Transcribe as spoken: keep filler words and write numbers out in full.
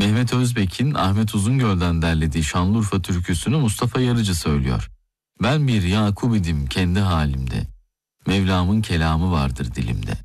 Mehmet Özbek'in Ahmet Uzungöl'den derlediği Şanlıurfa türküsünü Mustafa Yarıcı söylüyor. Ben bir Yakub idim kendi halimde. Mevlam'ın kelamı vardır dilimde.